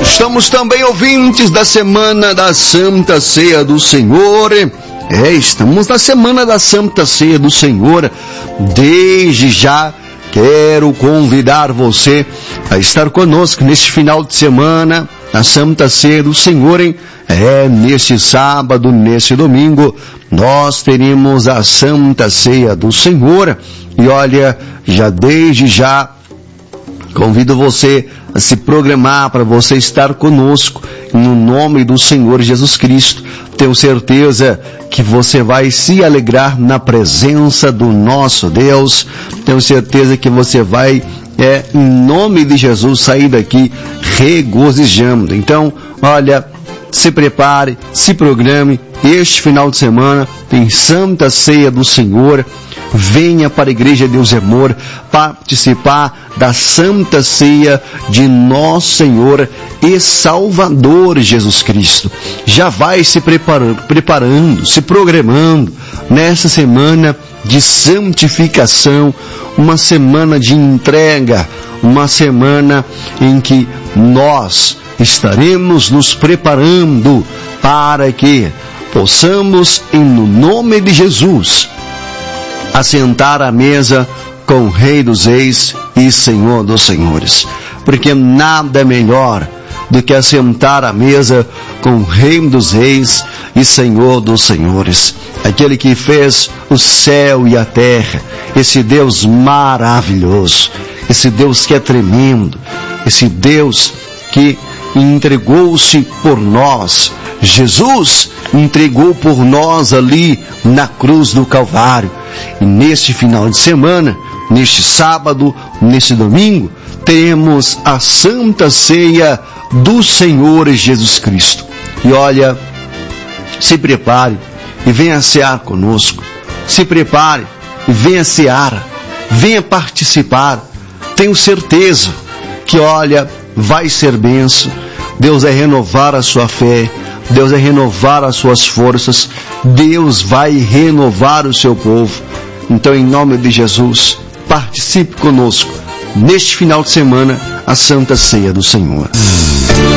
Estamos também ouvintes da Semana da Santa Ceia do Senhor. Estamos na Semana da Santa Ceia do Senhor. Desde já quero convidar você a estar conosco neste final de semana, na Santa Ceia do Senhor. Neste sábado, neste domingo, nós teremos a Santa Ceia do Senhor. E olha, desde já convido você a se programar para você estar conosco, no nome do Senhor Jesus Cristo. Tenho certeza que você vai se alegrar na presença do nosso Deus. Tenho certeza que você vai, em nome de Jesus, sair daqui regozijando. Então, olha, se prepare, se programe. Este final de semana tem Santa Ceia do Senhor. Venha para a Igreja Deus é Amor participar da Santa Ceia de Nosso Senhor e Salvador Jesus Cristo. Já vai se preparando, se programando nessa semana de santificação, uma semana de entrega, uma semana em que nós estaremos nos preparando para que possamos, no nome de Jesus, assentar à mesa com o Rei dos Reis e Senhor dos Senhores. Porque nada é melhor do que assentar à mesa com o Rei dos Reis e Senhor dos Senhores. Aquele que fez o céu e a terra, esse Deus maravilhoso, esse Deus que é tremendo, esse Deus que entregou-se por nós. Jesus entregou por nós ali na cruz do Calvário. E neste final de semana, neste sábado, neste domingo, temos a Santa Ceia do Senhor Jesus Cristo. E olha, se prepare e venha cear conosco. Se prepare e venha cear. Venha participar. Tenho certeza que, olha, vai ser bênção. Deus vai renovar a sua fé. Deus vai renovar as suas forças. Deus vai renovar o seu povo. Então, em nome de Jesus, participe conosco neste final de semana, a Santa Ceia do Senhor.